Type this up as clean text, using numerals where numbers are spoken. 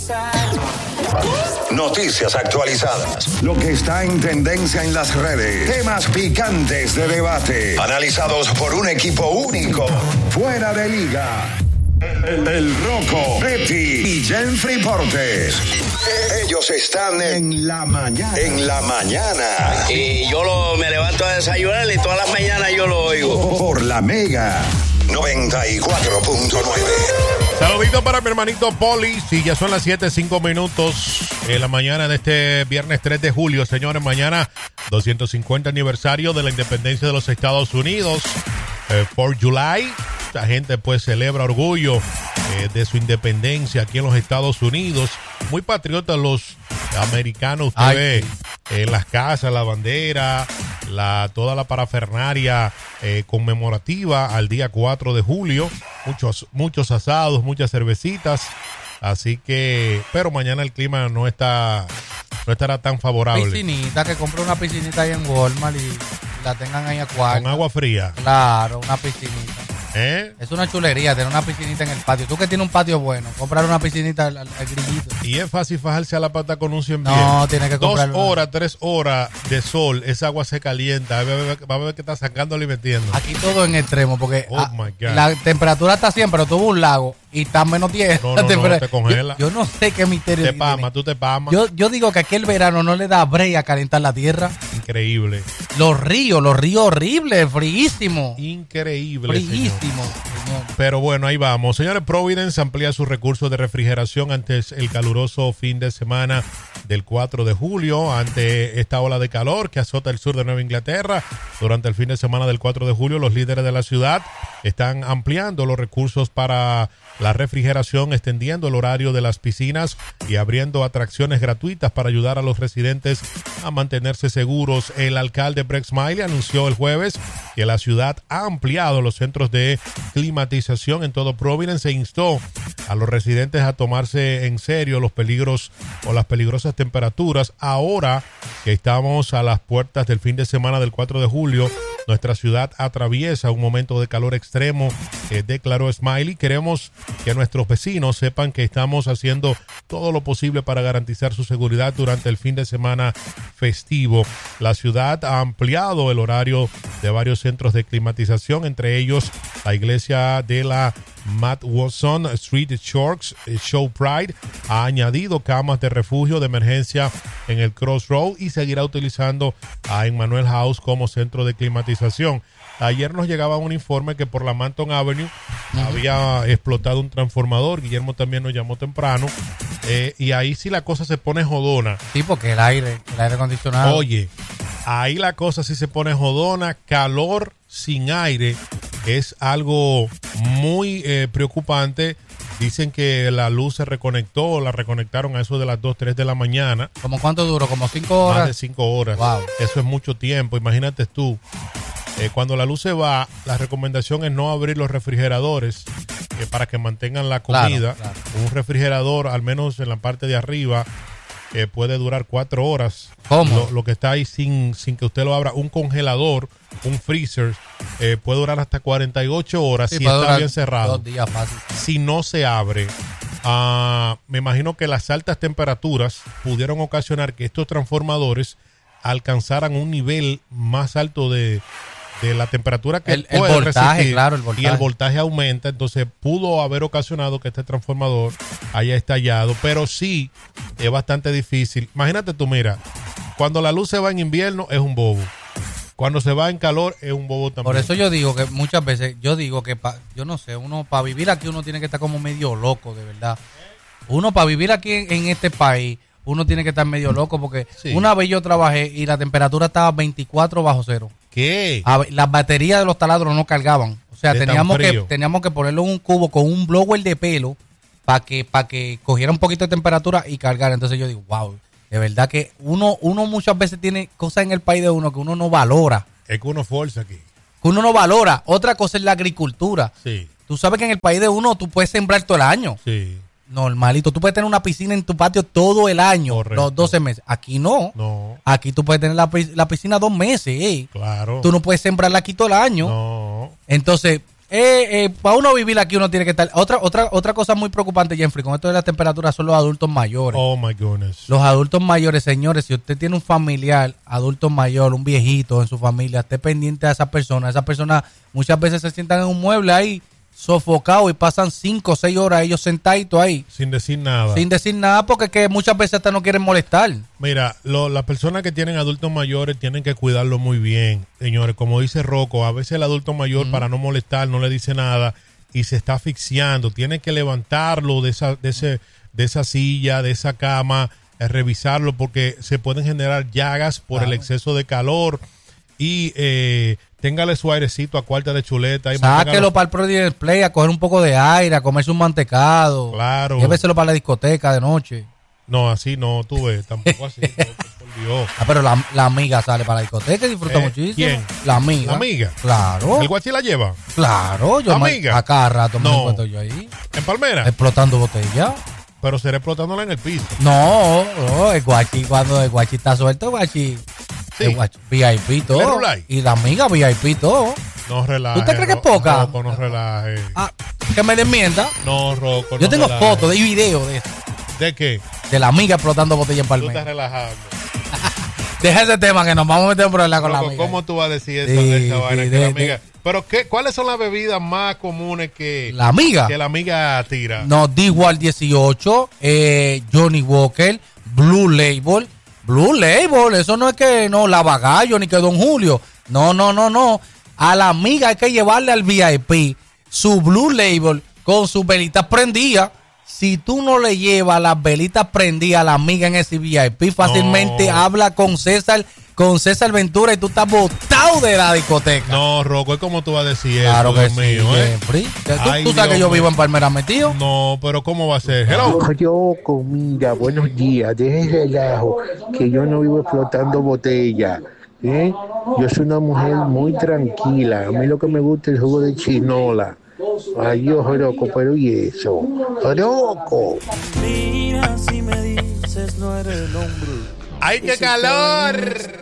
Noticias actualizadas. Lo que está en tendencia en las redes. Temas picantes de debate. Analizados por un equipo único. Fuera de liga. El Rocco, Betty y Jenfrey Portes. Ellos están en la mañana. En la mañana. Y yo me levanto a desayunar y todas las mañanas yo lo oigo. Por la Mega 94.9. Saludito para mi hermanito Poli. Sí, ya son las 7:05 en la mañana de este viernes 3 de julio. Señores, mañana 250 aniversario de la independencia de los Estados Unidos. 4 July. La gente pues celebra orgullo de su independencia aquí en los Estados Unidos. Muy patriotas los americanos. Usted ve en las casas la bandera, toda la parafernaria conmemorativa al día 4 de julio. Muchos asados, muchas cervecitas. Así que, pero mañana el clima no estará tan favorable. Piscinita, que compre una piscinita ahí en Walmart y la tengan ahí a cuarto. Con agua fría. Claro, una piscinita. Es una chulería tener una piscinita en el patio. Tú que tienes un patio bueno, comprar una piscinita al grillito. Y es fácil fajarse a la pata con un 100 pies. No, tiene que comprar 2 horas, 3 horas de sol, esa agua se calienta. Va a ver que está sacándole y metiendo. Aquí todo en extremo, porque my God. La temperatura está 100, pero tuvo un lago y está menos 10. No, te congela. Yo no sé qué misterio. Tú te pamas. Yo digo que aquí el verano no le da break a calentar la tierra. Increíble. Los ríos horribles, fríísimo. Increíble, fríísimo, señor. Pero bueno, ahí vamos. Señores, Providence amplía sus recursos de refrigeración ante el caluroso fin de semana del 4 de julio, ante esta ola de calor que azota el sur de Nueva Inglaterra. Durante el fin de semana del 4 de julio, los líderes de la ciudad están ampliando los recursos para la refrigeración, extendiendo el horario de las piscinas y abriendo atracciones gratuitas para ayudar a los residentes a mantenerse seguros. El alcalde Brett Smiley anunció el jueves que la ciudad ha ampliado los centros de climatización en todo Providence e instó a los residentes a tomarse en serio los peligros o las peligrosas temperaturas. Ahora que estamos a las puertas del fin de semana del 4 de julio, nuestra ciudad atraviesa un momento de calor extremo, declaró Smiley. Queremos que nuestros vecinos sepan que estamos haciendo todo lo posible para garantizar su seguridad durante el fin de semana festivo. La ciudad ha ampliado el horario de varios centros de climatización, entre ellos la iglesia de la Matt Watson Street Church Show Pride ha añadido camas de refugio de emergencia en el Crossroad y seguirá utilizando a Emmanuel House como centro de climatización. Ayer nos llegaba un informe que por la Manton Avenue había explotado un transformador. Guillermo también nos llamó temprano. Y ahí sí la cosa se pone jodona. Sí, porque el aire acondicionado. Oye, ahí la cosa sí se pone jodona. Calor sin aire es algo muy preocupante. Dicen que la luz se la reconectaron a eso de las 2, 3 de la mañana. ¿Cómo cuánto duró? ¿Como 5 horas? Más de 5 horas. Wow. Eso es mucho tiempo. Imagínate tú. Cuando la luz se va, la recomendación es no abrir los refrigeradores para que mantengan la comida. Claro. Un refrigerador, al menos en la parte de arriba, puede durar 4 horas. ¿Cómo? Lo que está ahí sin que usted lo abra. Un congelador, un freezer, puede durar hasta 48 horas si está bien cerrado. 2 días fácil. Si no se abre, me imagino que las altas temperaturas pudieron ocasionar que estos transformadores alcanzaran un nivel más alto de la temperatura que el voltaje, resistir, claro, el voltaje. Y el voltaje aumenta, entonces pudo haber ocasionado que este transformador haya estallado, pero sí es bastante difícil. Imagínate tú, mira, cuando la luz se va en invierno es un bobo, cuando se va en calor es un bobo también. Por eso yo digo que muchas veces, yo no sé, uno para vivir aquí uno tiene que estar como medio loco, de verdad. Uno para vivir aquí en este país, uno tiene que estar medio loco porque una vez yo trabajé y la temperatura estaba 24 bajo cero. ¿Qué? Las baterías de los taladros no cargaban. O sea, teníamos que ponerlo en un cubo con un blower de pelo para que cogiera un poquito de temperatura y cargara. Entonces yo digo, wow, de verdad que uno muchas veces tiene cosas en el país de uno que uno no valora. Es que uno fuerza aquí. Que uno no valora. Otra cosa es la agricultura. Sí. Tú sabes que en el país de uno tú puedes sembrar todo el año. Sí. Normalito. Tú puedes tener una piscina en tu patio todo el año. Correcto. Los 12 meses. Aquí no. No. Aquí tú puedes tener la piscina 2 meses. Claro. Tú no puedes sembrarla aquí todo el año. No. Entonces, para uno vivir aquí uno tiene que estar. Otra cosa muy preocupante, Jeffrey, con esto de las temperaturas son los adultos mayores. Oh my goodness. Los adultos mayores, señores, si usted tiene un familiar, adulto mayor, un viejito en su familia, esté pendiente a esa persona. Esas personas muchas veces se sientan en un mueble ahí, sofocados, y pasan 5 o 6 horas ellos sentaditos ahí. Sin decir nada. Sin decir nada, porque que muchas veces hasta no quieren molestar. Mira, las personas que tienen adultos mayores tienen que cuidarlo muy bien, señores. Como dice Rocco, a veces el adulto mayor, para no molestar, no le dice nada y se está asfixiando. Tiene que levantarlo de esa silla, de esa cama, revisarlo, porque se pueden generar llagas por el exceso de calor. Y téngale su airecito a cuarta de chuleta. Y sáquelo para el Pro Display a coger un poco de aire, a comerse un mantecado. Claro. Lléveselo para la discoteca de noche. No, así no, tú ves, tampoco así. No, por Dios. Pero la amiga sale para la discoteca y disfruta muchísimo. ¿Quién? La amiga. ¿La amiga? Claro. ¿El guachi la lleva? Claro. Yo ¿Amiga? A cada rato me encuentro yo ahí. ¿En Palmera? Explotando botella. Pero será explotándola en el piso. No, el guachi, cuando el guachi está suelto, el guachi... Sí. El guachi, VIP todo. Y la amiga VIP todo. No relaje. ¿Usted cree que es poca? Rocco, no relaje. Que me desmienta. No, Rocco, yo tengo relaje. fotos y videos de eso. ¿De qué? De la amiga explotando botella en Palmera. Tú estás relajando. Deja ese tema que nos vamos a meter en problemas con la amiga. ¿Cómo tú vas a decir eso de esa vaina? Que la amiga... Pero ¿cuáles son las bebidas más comunes que la amiga? Que la amiga tira. No, D-Wall 18, Johnny Walker, Blue Label. Blue Label, eso no es que no Lavagallo ni que Don Julio. No. A la amiga hay que llevarle al VIP su Blue Label con sus velitas prendidas. Si tú no le llevas las velitas prendidas a la amiga en ese VIP, fácilmente habla con César Ventura y tú estás botado de la discoteca. No, Rocco, es como tú vas a decir claro eso, que Dios sí, mío, ¿Tú sabes que yo vivo en Palmera metido? No, pero ¿cómo va a ser? Hello. Rocco, mira, buenos días, dejen relajo, que yo no vivo explotando botella. Yo soy una mujer muy tranquila, a mí lo que me gusta es el jugo de chinola. Ay, Dios, Rocco, pero ¿y eso? Rocco. Mira, si me dices no eres el hombre. ¡Ay, qué calor!